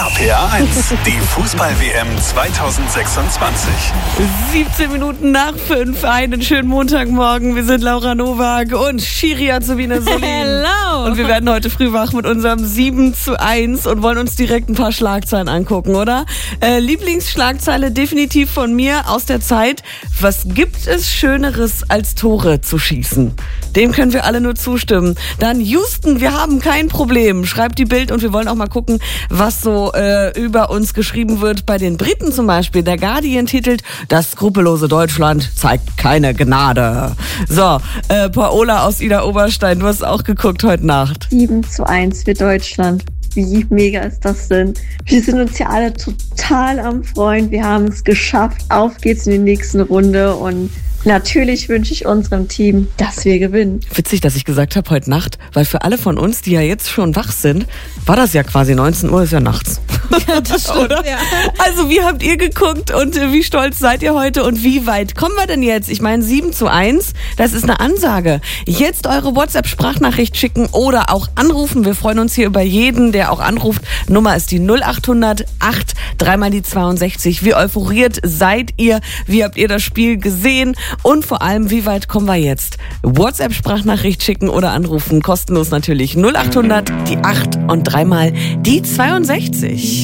RPA 1, die Fußball-WM 2026. 17 Minuten nach 5, einen schönen Montagmorgen. Wir sind Laura Nowak und Schiri Azubine Solin. Hello! Und wir werden heute früh wach mit unserem 7:1 und wollen uns direkt ein paar Schlagzeilen angucken, oder? Lieblingsschlagzeile definitiv von mir aus der Zeit. Was gibt es Schöneres als Tore zu schießen? Dem können wir alle nur zustimmen. Dann Houston, wir haben kein Problem, schreibt die Bild, und wir wollen auch mal gucken, was so über uns geschrieben wird bei den Briten zum Beispiel. Der Guardian titelt: Das skrupellose Deutschland zeigt keine Gnade. So, Paola aus Ida Oberstein, du hast auch geguckt heute Nacht. 7:1 für Deutschland. Wie mega ist das denn? Wir sind uns ja alle total am Freuen. Wir haben es geschafft. Auf geht's in die nächste Runde und natürlich wünsche ich unserem Team, dass wir gewinnen. Witzig, dass ich gesagt habe heute Nacht, weil für alle von uns, die ja jetzt schon wach sind, war das ja quasi 19 Uhr, ist ja nachts. Ja, das stimmt, oder? Ja. Also wie habt ihr geguckt und wie stolz seid ihr heute und wie weit kommen wir denn jetzt? Ich meine 7:1, das ist eine Ansage. Jetzt eure WhatsApp-Sprachnachricht schicken oder auch anrufen. Wir freuen uns hier über jeden, der auch anruft. Nummer ist die 0800 8 3 die 62. Wie euphoriert seid ihr? Wie habt ihr das Spiel gesehen? Und vor allem, wie weit kommen wir jetzt? WhatsApp-Sprachnachricht schicken oder anrufen. Kostenlos natürlich. 0800 die 8 und 3 die 62.